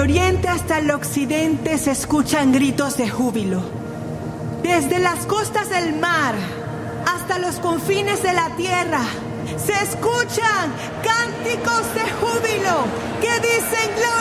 oriente hasta el occidente se escuchan gritos de júbilo. Desde las costas del mar hasta los confines de la tierra se escuchan cánticos de júbilo que dicen gloria